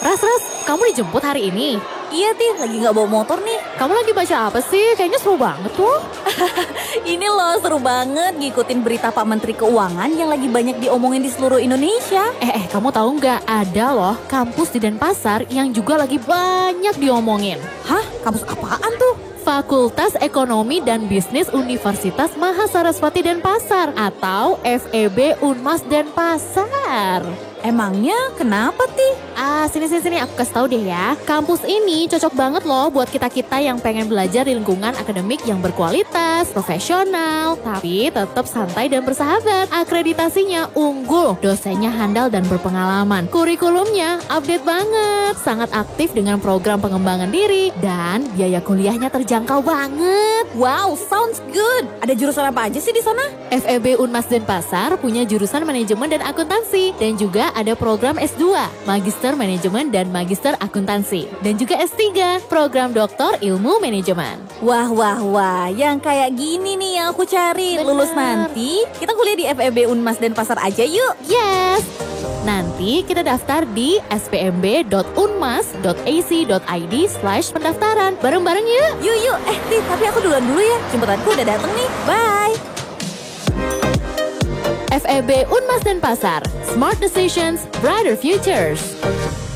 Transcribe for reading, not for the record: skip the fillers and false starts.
Ras, kamu dijemput hari ini? Iya, Tih, lagi gak bawa motor nih. Kamu lagi baca apa sih? Kayaknya seru banget tuh. Ini loh, seru banget ngikutin berita Pak Menteri Keuangan yang lagi banyak diomongin di seluruh Indonesia. Kamu tahu nggak? Ada loh kampus di Denpasar yang juga lagi banyak diomongin. Hah? Kampus apaan tuh? Fakultas Ekonomi dan Bisnis Universitas Mahasaraswati Denpasar atau FEB Unmas Denpasar. Emangnya kenapa, Tih? Sini aku kasih tahu deh ya. Kampus ini cocok banget loh buat kita-kita yang pengen belajar di lingkungan akademik yang berkualitas, profesional, tapi tetap santai dan bersahabat. Akreditasinya unggul, dosennya handal dan berpengalaman. Kurikulumnya update banget, sangat aktif dengan program pengembangan diri, dan biaya kuliahnya terjangkau banget. Wow, sounds good. Ada jurusan apa aja sih di sana? FEB Unmas Denpasar punya jurusan manajemen dan akuntansi, dan juga ada program S2, Magister Manajemen dan Magister Akuntansi, dan juga S3, program Doktor Ilmu Manajemen. Wah, yang kayak gini nih yang aku cari. Bener. Lulus nanti, kita kuliah di FEB Unmas Denpasar aja yuk. Yes! Nanti kita daftar di spmb.unmas.ac.id/pendaftaran. Bareng-bareng yuk! Yuk. Tih, tapi aku duluan dulu ya. Jemputanku udah dateng nih. Bye! FEB Unmas Denpasar. Smart Decisions, Brighter Futures.